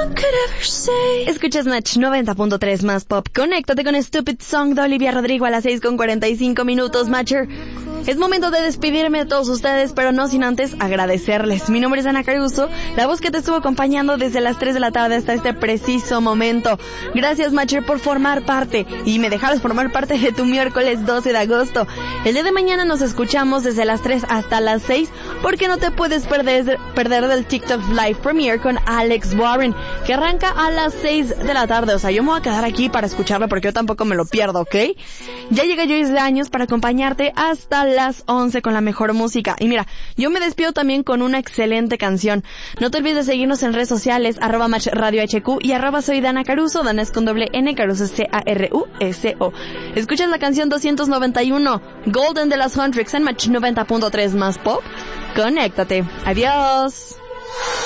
Escuchas Match 90.3 más pop. Conéctate con Stupid Song de Olivia Rodrigo a las 6:45 Matcher. Es momento de despedirme de todos ustedes, pero no sin antes agradecerles. Mi nombre es Ana Caruso, la voz que te estuvo acompañando desde las 3 de la tarde hasta este preciso momento. Gracias, Matcher, por formar parte y me dejaras formar parte de tu miércoles 12 de agosto. El día de mañana nos escuchamos desde las 3 hasta las 6, porque no te puedes perder del TikTok Live Premiere con Alex Warren, que arranca a las 6 de la tarde. O sea, yo me voy a quedar aquí para escucharlo porque yo tampoco me lo pierdo, ¿ok? Ya llega Joyce de Años para acompañarte hasta las 11 con la mejor música. Y mira, yo me despido también con una excelente canción. No te olvides de seguirnos en redes sociales, @MatchRadioHQ y @soy Dana Caruso, Dana es con doble N, Caruso es Caruso. Escuchas la canción 291, Golden de las Huntrix en Match 90.3 más pop. Conéctate. Adiós.